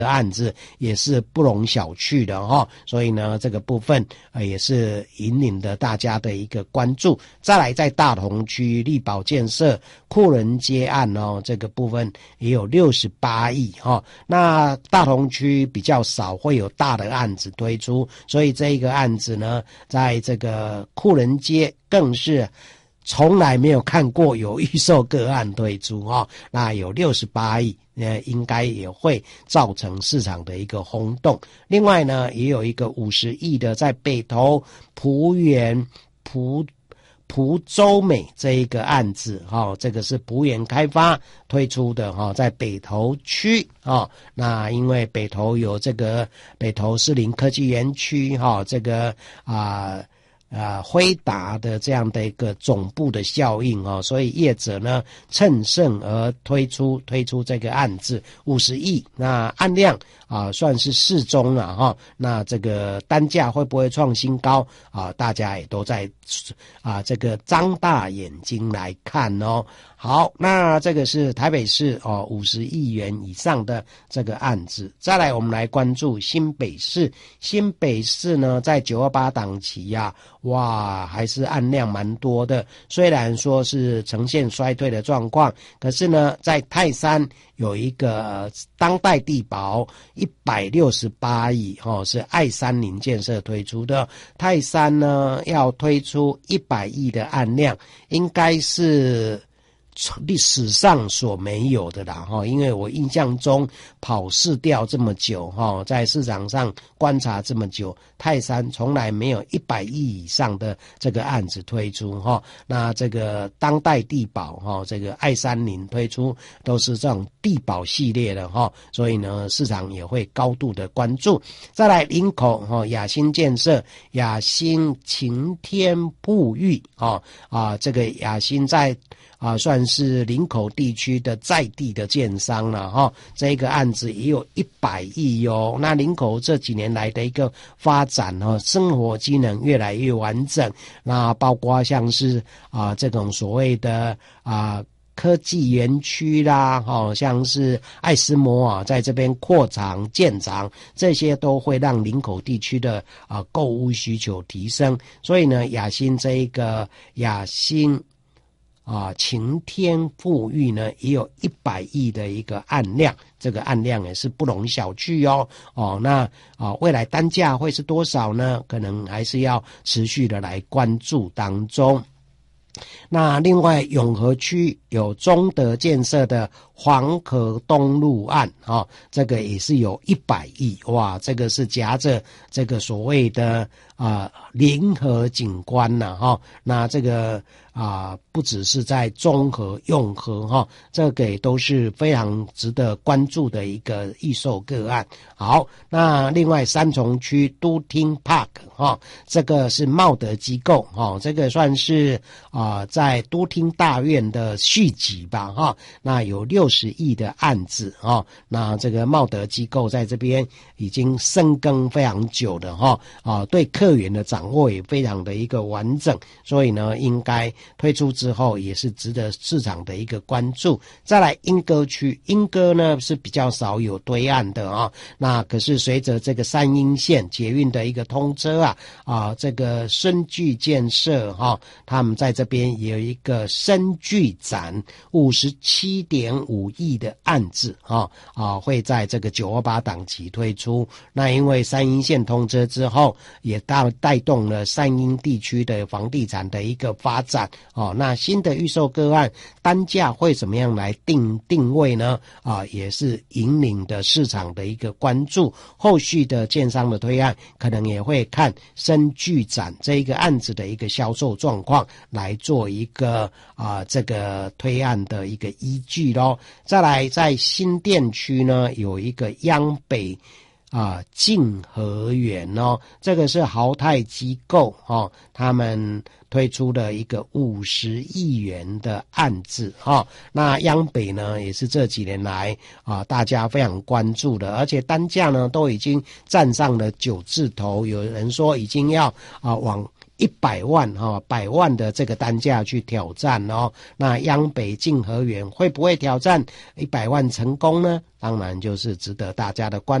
的案子也是不容小觑的哈，所以呢，这个部分也是引领的大家的一个关注。再来，在大同区力宝建设库伦街案哦，这个部分也有68亿哈。那大同区比较少会有大的案子推出，所以这一个案子呢，在这个库伦街更是从来没有看过有预售个案推出哦，那有68亿。应该也会造成市场的一个轰动。另外呢，也有一个50亿的在北投璞园蒲洲美这一个案子这个是璞园开发推出的在北投区那因为北投有这个北投士林科技园区这个辉达的这样的一个总部的效应所以业者呢趁胜而推出这个案子50亿，那案量算是适中了那这个单价会不会创新高大家也都在这个张大眼睛来看哦。好，那这个是台北市50亿元以上的这个案子。再来我们来关注新北市呢在928档期哇还是案量蛮多的，虽然说是呈现衰退的状况，可是呢在泰山有一个当代地堡168亿是爱山林建设推出的，泰山呢要推出100亿的案量，应该是历史上所没有的啦因为我印象中跑市调这么久在市场上观察这么久，泰山从来没有100亿以上的这个案子推出那这个当代地堡这个爱山林推出都是这种地堡系列的所以呢市场也会高度的关注。再来林口雅新建设雅新晴天璞玉这个雅新在算是林口地区的在地的建商了这个案子也有100亿哦。那林口这几年来的一个发展生活机能越来越完整，那包括像是这种所谓的科技园区啦像是爱斯摩在这边扩张建厂，这些都会让林口地区的购物需求提升。所以呢雅新这一个雅新晴天璞玉呢也有100亿的一个案量，这个案量也是不容小觑那未来单价会是多少呢？可能还是要持续的来关注当中。那另外永和区有中德建设的黄河东路案这个也是有100亿，哇，这个是夹着这个所谓的临河景观那这个不只是在中和永和这个也都是非常值得关注的一个预售个案。好，那另外三重区都厅 Park 这个是茂德机构这个算是在都厅大院的续集吧那有60亿的案子那这个茂德机构在这边已经深耕非常久的对客源的掌握也非常的一个完整，所以呢应该推出之后也是值得市场的一个关注。再来莺歌区，莺歌呢是比较少有对岸的那可是随着这个三鶯线捷运的一个通车这个深具建设他们在这边也有一个深具展57.5亿的案子会在这个928档期推出。那因为三鶯线通车之后也带动了三鶯地区的房地产的一个发展那新的预售个案单价会怎么样来定位呢也是引领的市场的一个关注。后续的建商的推案可能也会看深具展这一个案子的一个销售状况来做一个这个推案的一个依据咯。再来在新店区呢有一个央北静和园这个是豪泰机构他们推出的一个50亿元的案子那央北呢也是这几年来大家非常关注的，而且单价呢都已经站上了9字头，有人说已经要往 100万100万的这个单价去挑战哦。那央北竞合园会不会挑战100万成功呢？当然就是值得大家的关注。